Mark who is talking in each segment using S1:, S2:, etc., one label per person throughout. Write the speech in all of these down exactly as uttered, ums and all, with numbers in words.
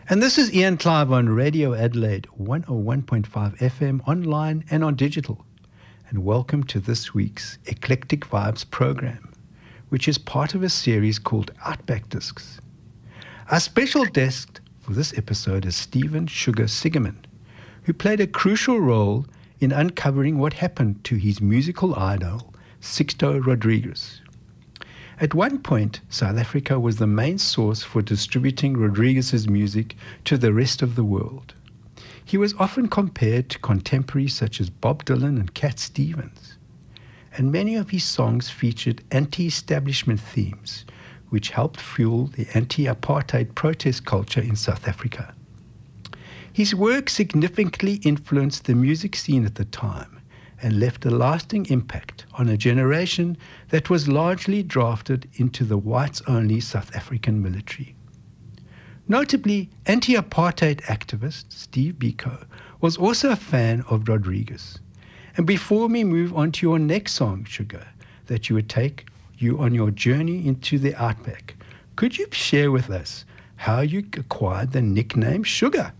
S1: And this is Ian Clive on Radio Adelaide one oh one point five F M, online and on digital. And welcome to this week's Eclectic Vibes program, which is part of a series called Outback Discs. Our special guest for this episode is Stephen Sugar Sigeman, who played a crucial role in uncovering what happened to his musical idol, Sixto Rodrigues. At one point, South Africa was the main source for distributing Rodrigues' music to the rest of the world. He was often compared to contemporaries such as Bob Dylan and Cat Stevens, and many of his songs featured anti-establishment themes, which helped fuel the anti-apartheid protest culture in South Africa. His work significantly influenced the music scene at the time, and left a lasting impact on a generation that was largely drafted into the whites-only South African military. Notably, anti-apartheid activist Steve Biko was also a fan of Rodrigues. And before we move on to your next song, Sugar, that you would take you on your journey into the Outback, could you share with us how you acquired the nickname Sugar?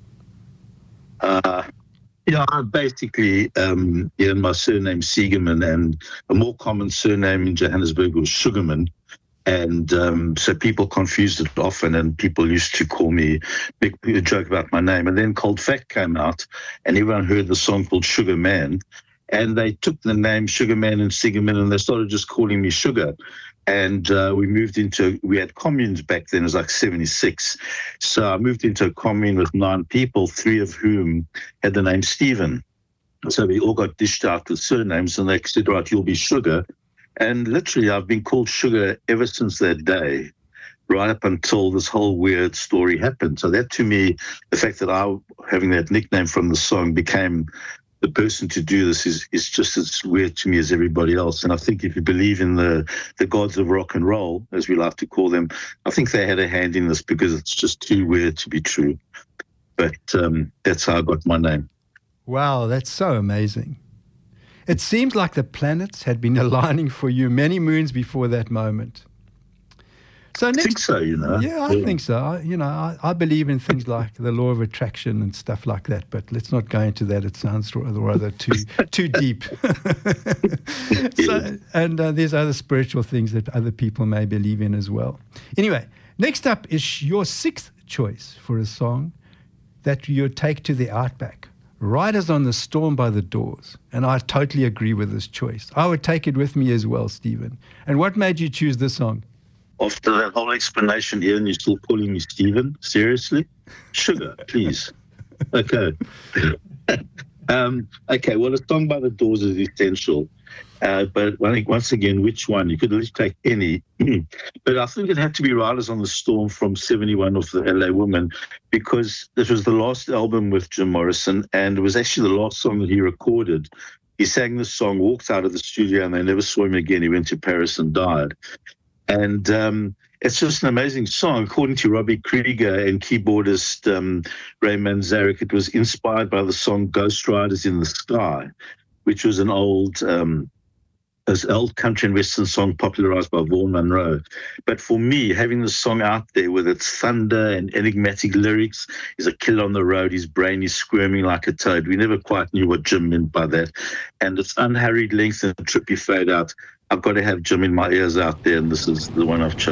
S2: Uh Yeah, basically, um, yeah, my surname Sigeman, and a more common surname in Johannesburg was Sugarman. And um, so people confused it often, and people used to call me, big a joke about my name. And then Cold Fact came out, and everyone heard the song called Sugar Man. And they took the name Sugar Man and Sigeman, and they started just calling me Sugar. And uh, we moved into, we had communes back then, it was like seventy-six. So I moved into a commune with nine people, three of whom had the name Stephen. So we all got dished out with surnames, and they said, right, you'll be Sugar. And literally, I've been called Sugar ever since that day, right up until this whole weird story happened. So that, to me, the fact that I, having that nickname from the song, became the person to do this is, is just as weird to me as everybody else. And I think if you believe in the, the gods of rock and roll, as we like to call them, I think they had a hand in this, because it's just too weird to be true. But um, that's how I got my name.
S1: Wow, that's so amazing. It seems like the planets had been aligning for you many moons before that moment. So next,
S2: I think so, you know.
S1: Yeah, I yeah. think so. I, you know, I, I believe in things like the law of attraction and stuff like that, but let's not go into that. It sounds rather too too deep. so, and uh, there's other spiritual things that other people may believe in as well. Anyway, next up is your sixth choice for a song that you take to the Outback, Riders on the Storm by the Doors. And I totally agree with this choice. I would take it with me as well, Stephen. And what made you choose this song?
S2: After that whole explanation, Ian, you're still calling me Stephen? Seriously? Sugar, please. Okay. um, okay, well, a song by the Doors is essential. Uh, but I think, once again, which one? You could at least take any. But I think it had to be Riders on the Storm from seventy-one of the L A Woman, because this was the last album with Jim Morrison, and it was actually the last song that he recorded. He sang this song, walked out of the studio, and they never saw him again. He went to Paris and died. And um, it's just an amazing song. According to Robbie Krieger and keyboardist um, Ray Manzarek, it was inspired by the song Ghost Riders in the Sky, which was an old, um, an old country and western song popularized by Vaughan Monroe. But for me, having the song out there with its thunder and enigmatic lyrics, is a killer on the road, his brain is squirming like a toad. We never quite knew what Jim meant by that. And its unhurried length and trippy fade out, I've got to have Jim in my ears out there, and this is the one I've chosen.